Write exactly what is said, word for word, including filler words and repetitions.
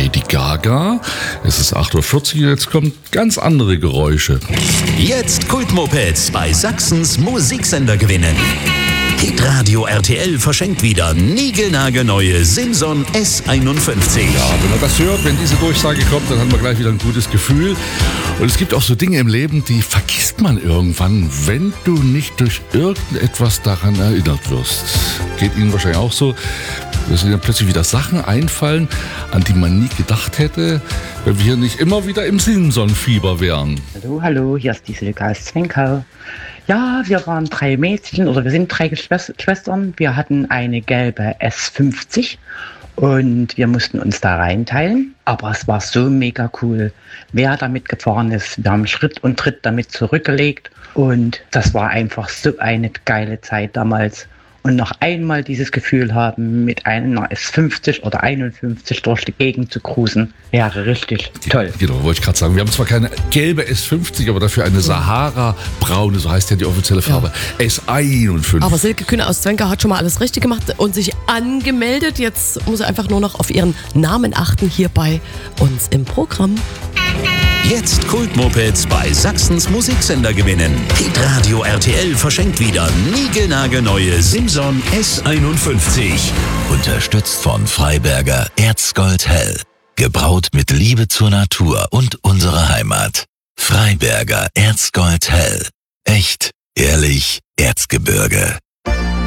Lady Gaga. Es ist acht Uhr vierzig, jetzt kommen ganz andere Geräusche. Jetzt Kultmopeds bei Sachsens Musiksender gewinnen. Hitradio R T L verschenkt wieder niegelnagelneue Simson S einundfünfzig. Ja, wenn man das hört, wenn diese Durchsage kommt, dann hat man gleich wieder ein gutes Gefühl. Und es gibt auch so Dinge im Leben, die vergisst man irgendwann, wenn du nicht durch irgendetwas daran erinnert wirst. Geht Ihnen wahrscheinlich auch so, dass Ihnen plötzlich wieder Sachen einfallen, an die man nie gedacht hätte, wenn wir hier nicht immer wieder im Simson-Fieber wären. Hallo, hallo, hier ist die Silke aus Zwenkau. Ja, wir waren drei Mädchen, oder wir sind drei Schwestern. Wir hatten eine gelbe S fünfzig und wir mussten uns da reinteilen. Aber es war so mega cool, wer damit gefahren ist. Wir haben Schritt und Tritt damit zurückgelegt und das war einfach so eine geile Zeit damals. Und noch einmal dieses Gefühl haben, mit einer S fünfzig oder einundfünfzig durch die Gegend zu cruisen, wäre richtig toll. Genau, wollte ich gerade sagen. Wir haben zwar keine gelbe S fünfzig, aber dafür eine Sahara-braune, so heißt ja die offizielle Farbe, ja. S einundfünfzig. Aber Silke Kühne aus Zwenkau hat schon mal alles richtig gemacht und sich angemeldet. Jetzt muss er einfach nur noch auf ihren Namen achten hier bei uns im Programm. Jetzt Kultmopeds bei Sachsens Musiksender gewinnen. Hitradio R T L verschenkt wieder niegelnagelneue Simson S einundfünfzig. Unterstützt von Freiberger Erzgold Hell. Gebraut mit Liebe zur Natur und unserer Heimat. Freiberger Erzgold Hell. Echt, ehrlich, Erzgebirge.